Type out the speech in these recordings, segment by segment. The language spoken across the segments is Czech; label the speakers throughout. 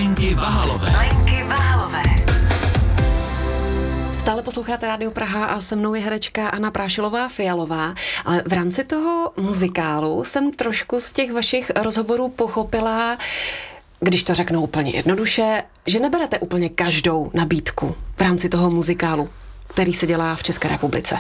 Speaker 1: Lenky Vahalové.
Speaker 2: Stále posloucháte Rádio Praha a se mnou je herečka Anna Prášilová-Fialová. Ale v rámci toho muzikálu jsem trošku z těch vašich rozhovorů pochopila, když to řeknu úplně jednoduše, že neberete úplně každou nabídku v rámci toho muzikálu, který se dělá v České republice.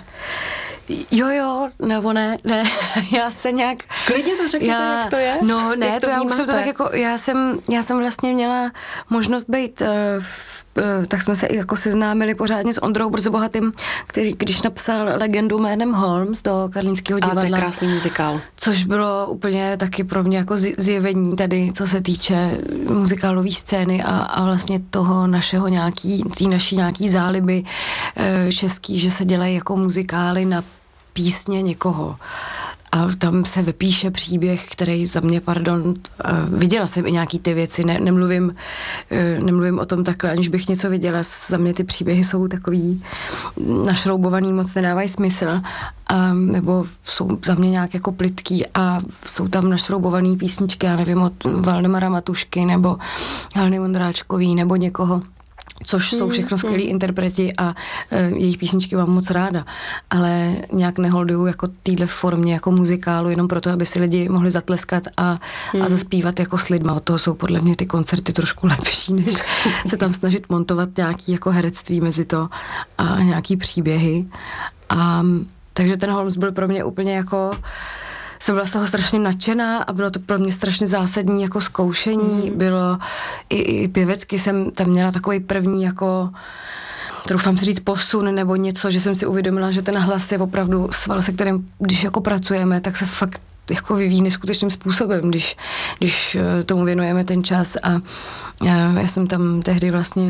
Speaker 3: Jo, nebo ne, já se nějak...
Speaker 2: Klidně to řekněte, jak to je?
Speaker 3: No ne,
Speaker 2: jak
Speaker 3: to já už jsem to tak jako, já jsem vlastně měla možnost být, tak jsme se i jako seznámili pořádně s Ondrou Brzobohatým, který, když napsal Legendu jménem Holmes do Karlínského divadla.
Speaker 2: Ale to je krásný muzikál.
Speaker 3: Což bylo úplně taky pro mě jako zjevení tady, co se týče muzikálové scény a vlastně toho našeho naší nějaký záliby český, že se dělají jako muzikály na písně někoho. A tam se vypíše příběh, který za mě, viděla jsem i nějaký ty věci, nemluvím o tom takhle, aniž bych něco viděla. Za mě ty příběhy jsou takový našroubovaný, moc nedávají smysl, nebo jsou za mě nějak jako plytký a jsou tam našroubovaný písničky, já nevím, od Valdemara Matušky nebo Heleny Vondráčkový nebo někoho, což jsou všechno skvělí interpreti a jejich písničky mám moc ráda, ale nějak neholduju jako téhle formě jako muzikálu, jenom proto, aby si lidi mohli zatleskat a zaspívat jako s lidma. Od toho jsou podle mě ty koncerty trošku lepší, než se tam snažit montovat nějaký jako herectví mezi to a nějaký příběhy. Takže ten Holmes byl pro mě úplně jako... Jsem byla z toho strašně nadšená a bylo to pro mě strašně zásadní jako zkoušení. Bylo i pěvecky jsem tam měla takový první jako, troufám si říct, posun nebo něco, že jsem si uvědomila, že ten hlas je opravdu sval, se kterým, když jako pracujeme, tak se fakt jako vyvíjí neskutečným způsobem, když tomu věnujeme ten čas a já jsem tam tehdy vlastně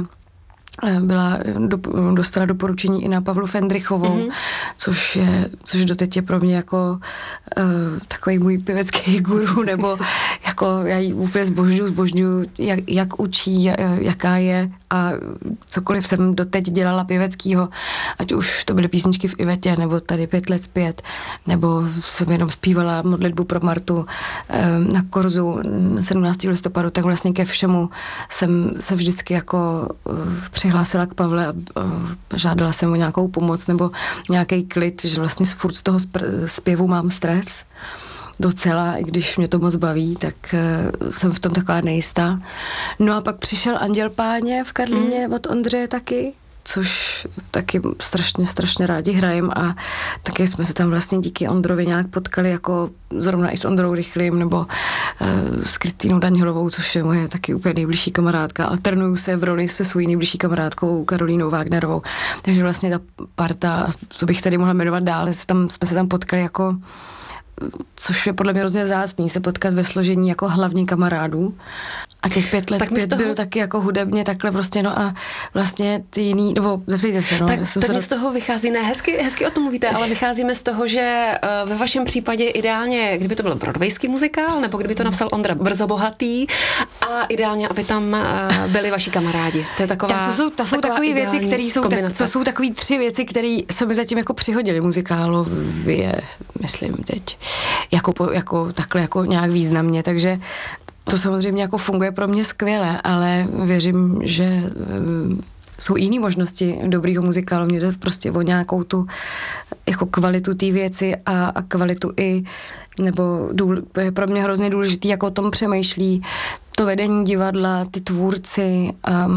Speaker 3: dostala doporučení i na Pavlu Fendrichovou, což doteď je pro mě jako takový můj pěvecký guru, nebo jako já ji úplně zbožňuju, jak učí, jaká je a cokoliv jsem doteď dělala pěveckýho, ať už to byly písničky v Ivetě, nebo tady 5 let zpět, nebo jsem jenom zpívala modlitbu pro Martu na Korzu 17. listopadu, tak vlastně ke všemu jsem se vždycky jako přihlásila k Pavle a žádala jsem o nějakou pomoc nebo nějaký klid, že vlastně furt z toho zpěvu mám stres docela, i když mě to moc baví, tak jsem v tom taková nejistá. No a pak přišel Anděl Páně v Karlíně od Ondřeje taky, což taky strašně rádi hrajem a taky jsme se tam vlastně díky Ondrovi nějak potkali jako zrovna i s Ondrou Rychlým nebo s Kristýnou Danielovou, což je moje taky úplně nejbližší kamarádka. Alternuju se v roli se svou nejbližší kamarádkou Karolínou Wagnerovou. Takže vlastně ta parta, to bych tady mohla jmenovat dále, jsme se tam potkali jako, což je podle mě hrozně vzácný, se potkat ve složení jako hlavní kamarádů. A těch 5 let zpět byl taky jako hudebně takhle prostě, no a vlastně ty jiný, nebo zeptejte se, no.
Speaker 2: Tak mi z toho vychází, ne, hezky o tom mluvíte, ale vycházíme z toho, že ve vašem případě ideálně, kdyby to byl broadwayský muzikál, nebo kdyby to napsal Ondra Brzobohatý a ideálně, aby tam byli vaši kamarádi. To je taková,
Speaker 3: tak to jsou takové věci, které jsou, to jsou takové 3 věci, které se mi zatím jako přihodily muzikálově, myslím teď, jako takhle jako nějak významně, takže to samozřejmě jako funguje pro mě skvěle, ale věřím, že jsou jiné možnosti dobrýho muzikálu. Mně jde prostě o nějakou tu jako kvalitu té věci a kvalitu i, nebo je pro mě hrozně důležitý, jako o tom přemýšlí to vedení divadla, ty tvůrci,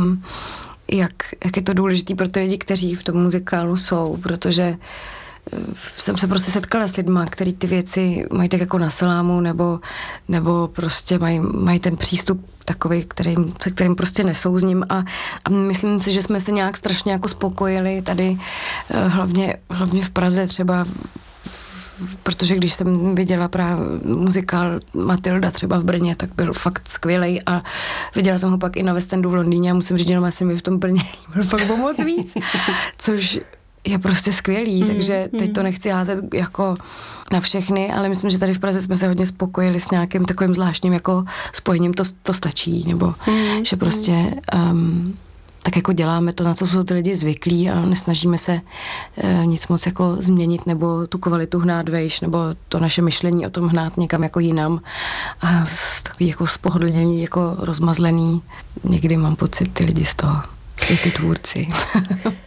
Speaker 3: jak je to důležitý pro ty lidi, kteří v tom muzikálu jsou, protože jsem se prostě setkala s lidma, který ty věci mají tak jako na salámu, nebo prostě mají ten přístup takový, se kterým prostě nesouzním a myslím si, že jsme se nějak strašně jako spokojili tady, hlavně v Praze třeba, protože když jsem viděla právě muzikál Matilda třeba v Brně, tak byl fakt skvělej a viděla jsem ho pak i na West Endu v Londýně a musím říct, že jenom asi mi v tom Brně byl fakt o moc víc, což je prostě skvělý, takže teď to nechci házet jako na všechny, ale myslím, že tady v Praze jsme se hodně spokojili s nějakým takovým zvláštním jako spojením, to stačí, nebo že prostě tak jako děláme to, na co jsou ty lidi zvyklí a nesnažíme se nic moc jako změnit nebo tu kvalitu hnát vejš, nebo to naše myšlení o tom hnát někam jako jinam a takový jako spohodlnění, jako rozmazlený. Někdy mám pocit ty lidi z toho, i ty tvůrci.